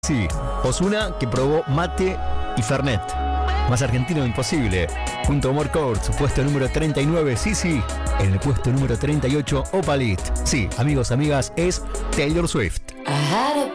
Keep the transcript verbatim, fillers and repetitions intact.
Sí, Ozuna que probó mate y fernet. Más argentino imposible. Junto a More Courts, puesto número treinta y nueve, sí, sí. En el puesto número treinta y ocho, Opalit. Sí, amigos, amigas, es Taylor Swift.